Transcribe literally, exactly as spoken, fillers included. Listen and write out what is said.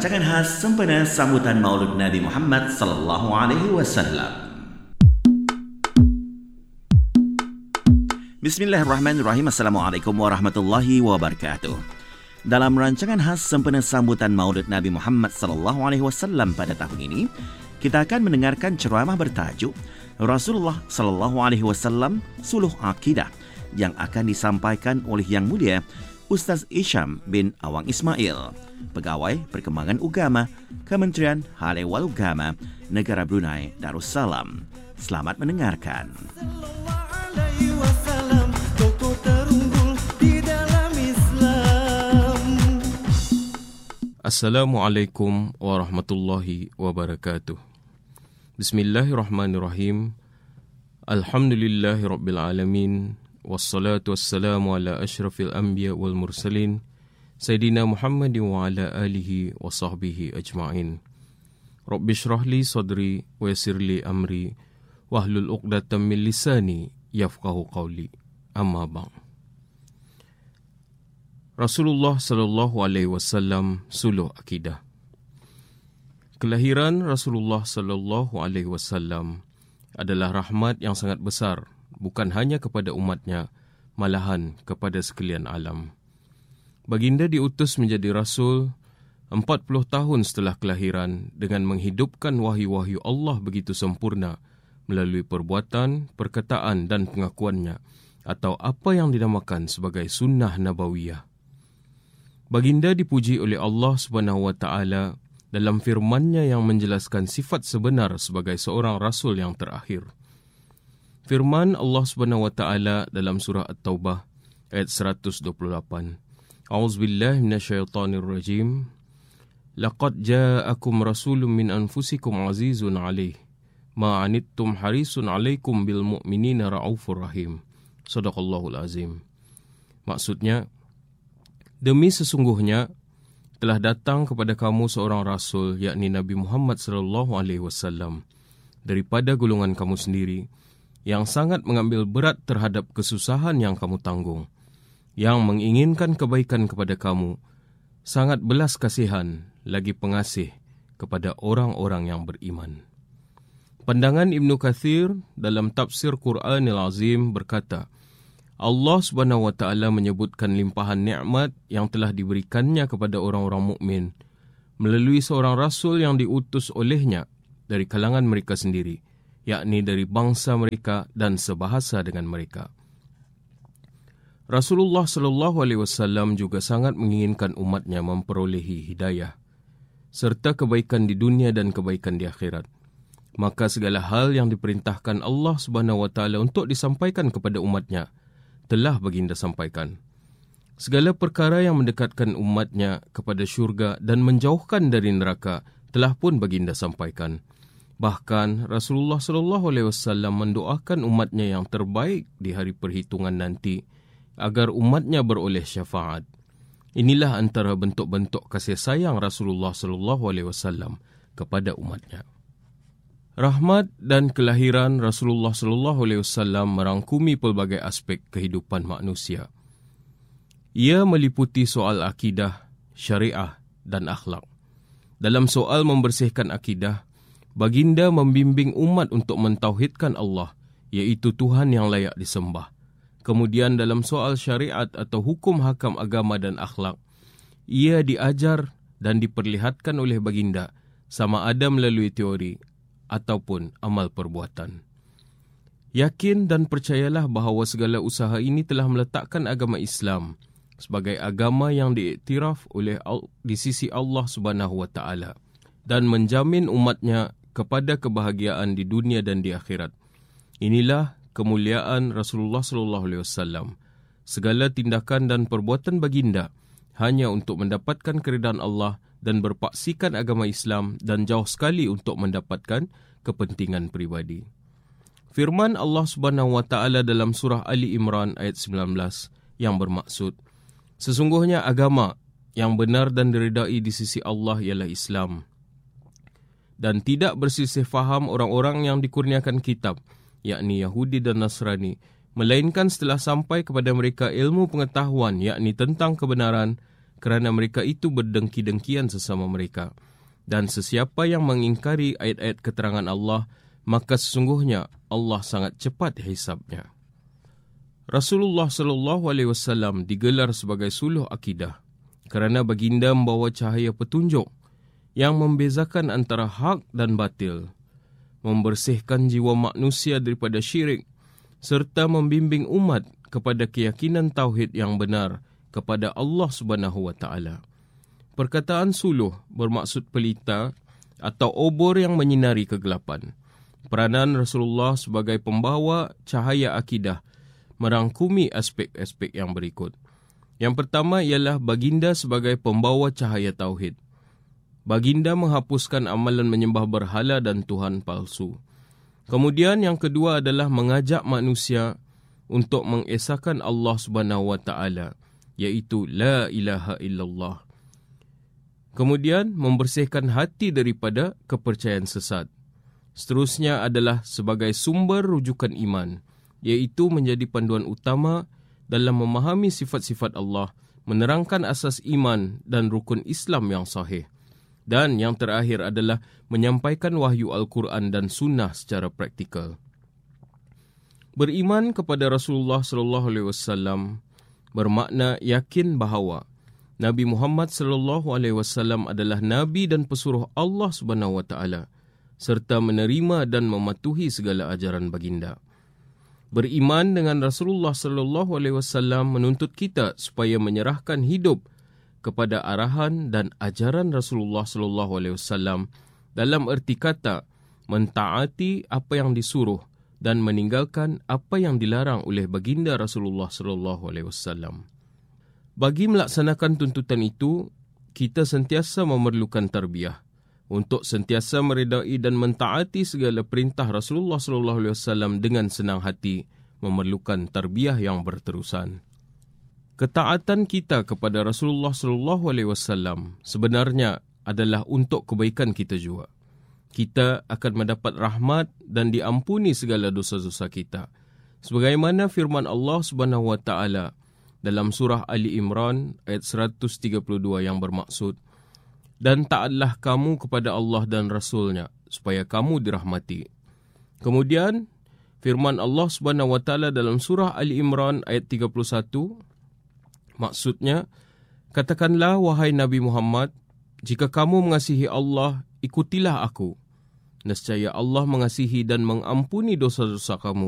rancangan khas sempena sambutan Maulid Nabi Muhammad sallallahu alaihi wasallam. Bismillahirrahmanirrahim. Assalamualaikum warahmatullahi wabarakatuh. Dalam rancangan khas sempena sambutan Maulid Nabi Muhammad sallallahu alaihi wasallam pada tahun ini, kita akan mendengarkan ceramah bertajuk Rasulullah sallallahu alaihi wasallam Suluh Akidah yang akan disampaikan oleh Yang Mulia Ustaz Isham bin Awang Ismail, Pegawai Perkembangan Ugama, Kementerian Hal Ehwal Ugama, Negara Brunei Darussalam. Selamat mendengarkan. Assalamualaikum warahmatullahi wabarakatuh. Bismillahirrahmanirrahim. Alhamdulillahirabbil alamin. Wassalatu wassalamu ala asyrafil anbiya wal mursalin Sayyidina Muhammadin wa ala alihi wa sahbihi ajma'in. Rabbi syrah li sadri wa yassir li amri wahlul uqdatam min lisani yafqahu qawli. Amma ba'd. Rasulullah sallallahu alaihi wasallam Suluh Akidah. Kelahiran Rasulullah sallallahu alaihi wasallam adalah rahmat yang sangat besar, bukan hanya kepada umatnya, malahan kepada sekalian alam. Baginda diutus menjadi Rasul empat puluh tahun setelah kelahiran dengan menghidupkan wahyu-wahyu Allah begitu sempurna melalui perbuatan, perkataan dan pengakuannya, atau apa yang dinamakan sebagai sunnah nabawiyah. Baginda dipuji oleh Allah Subhanahu wa taala dalam firman-Nya yang menjelaskan sifat sebenar sebagai seorang rasul yang terakhir. Firman Allah Subhanahu wa taala dalam surah At-Taubah ayat seratus dua puluh lapan. A'udzubillahi minasyaitonir rajim. Laqad ja'akum rasulun min anfusikum azizun 'alaihi ma 'anittum harisun 'alaikum bil mu'minina raufur rahim. Shadaqallahul azim. Maksudnya, demi sesungguhnya telah datang kepada kamu seorang rasul, yakni Nabi Muhammad sallallahu alaihi wasallam, daripada golongan kamu sendiri, yang sangat mengambil berat terhadap kesusahan yang kamu tanggung, yang menginginkan kebaikan kepada kamu, sangat belas kasihan lagi pengasih kepada orang-orang yang beriman. Pandangan Ibnu Katsir dalam tafsir Quranil Azim berkata, Allah Subhanahu wa taala menyebutkan limpahan nikmat yang telah diberikannya kepada orang-orang mukmin melalui seorang rasul yang diutus olehnya dari kalangan mereka sendiri, yakni dari bangsa mereka dan sebahasa dengan mereka. Rasulullah sallallahu alaihi wasallam juga sangat menginginkan umatnya memperolehi hidayah serta kebaikan di dunia dan kebaikan di akhirat. Maka segala hal yang diperintahkan Allah Subhanahu wa taala untuk disampaikan kepada umatnya telah baginda sampaikan. Segala perkara yang mendekatkan umatnya kepada syurga dan menjauhkan dari neraka telah pun baginda sampaikan. Bahkan Rasulullah sallallahu alaihi wasallam mendoakan umatnya yang terbaik di hari perhitungan nanti agar umatnya beroleh syafaat. Inilah antara bentuk-bentuk kasih sayang Rasulullah sallallahu alaihi wasallam kepada umatnya. Rahmat dan kelahiran Rasulullah sallallahu alaihi wasallam merangkumi pelbagai aspek kehidupan manusia. Ia meliputi soal akidah, syariah dan akhlak. Dalam soal membersihkan akidah, baginda membimbing umat untuk mentauhidkan Allah, iaitu Tuhan yang layak disembah. Kemudian dalam soal syariat atau hukum hakam agama dan akhlak, ia diajar dan diperlihatkan oleh baginda sama ada melalui teori ataupun amal perbuatan. Yakin dan percayalah bahawa segala usaha ini telah meletakkan agama Islam sebagai agama yang diiktiraf oleh di sisi Allah Subhanahu wa taala dan menjamin umatnya kepada kebahagiaan di dunia dan di akhirat. Inilah kemuliaan Rasulullah sallallahu alaihi wasallam. Segala tindakan dan perbuatan baginda hanya untuk mendapatkan keridaan Allah dan berpaksikan agama Islam dan jauh sekali untuk mendapatkan kepentingan pribadi. Firman Allah Subhanahu wa taala dalam surah Ali Imran ayat sembilan belas yang bermaksud, sesungguhnya agama yang benar dan diridai di sisi Allah ialah Islam, dan tidak bersisih faham orang-orang yang dikurniakan kitab, yakni Yahudi dan Nasrani, melainkan setelah sampai kepada mereka ilmu pengetahuan, yakni tentang kebenaran, kerana mereka itu berdengki-dengkian sesama mereka. Dan sesiapa yang mengingkari ayat-ayat keterangan Allah, maka sesungguhnya Allah sangat cepat hisabnya. Rasulullah sallallahu alaihi wasallam digelar sebagai suluh akidah kerana baginda membawa cahaya petunjuk yang membezakan antara hak dan batil, membersihkan jiwa manusia daripada syirik, serta membimbing umat kepada keyakinan tauhid yang benar kepada Allah Subhanahu wa taala. Perkataan suluh bermaksud pelita atau obor yang menyinari kegelapan. Peranan Rasulullah sebagai pembawa cahaya akidah merangkumi aspek-aspek yang berikut. Yang pertama ialah baginda sebagai pembawa cahaya tauhid. Baginda menghapuskan amalan menyembah berhala dan tuhan palsu. Kemudian yang kedua adalah mengajak manusia untuk mengesahkan Allah Subhanahu wa taala, iaitu la ilaha illallah. Kemudian membersihkan hati daripada kepercayaan sesat. Seterusnya adalah sebagai sumber rujukan iman, iaitu menjadi panduan utama dalam memahami sifat-sifat Allah, menerangkan asas iman dan rukun Islam yang sahih. Dan yang terakhir adalah menyampaikan wahyu Al-Quran dan Sunnah secara praktikal. Beriman kepada Rasulullah sallallahu alaihi wasallam bermakna yakin bahawa Nabi Muhammad sallallahu alaihi wasallam adalah nabi dan pesuruh Allah Subhanahu wa taala, serta menerima dan mematuhi segala ajaran baginda. Beriman dengan Rasulullah sallallahu alaihi wasallam menuntut kita supaya menyerahkan hidup kepada arahan dan ajaran Rasulullah sallallahu alaihi wasallam dalam erti kata mentaati apa yang disuruh dan meninggalkan apa yang dilarang oleh baginda Rasulullah sallallahu alaihi wasallam. Bagi melaksanakan tuntutan itu, kita sentiasa memerlukan tarbiyah untuk sentiasa meredai dan mentaati segala perintah Rasulullah sallallahu alaihi wasallam dengan senang hati, memerlukan tarbiyah yang berterusan. Ketaatan kita kepada Rasulullah sallallahu alaihi wasallam sebenarnya adalah untuk kebaikan kita juga. Kita akan mendapat rahmat dan diampuni segala dosa-dosa kita. Sebagaimana firman Allah Subhanahu wa taala dalam surah Ali Imran ayat seratus tiga puluh dua yang bermaksud, dan taatlah kamu kepada Allah dan Rasul-Nya supaya kamu dirahmati. Kemudian firman Allah Subhanahu wa taala dalam surah Ali Imran ayat tiga puluh satu, maksudnya, katakanlah wahai Nabi Muhammad, jika kamu mengasihi Allah, ikutilah aku. Nescaya Allah mengasihi dan mengampuni dosa-dosa kamu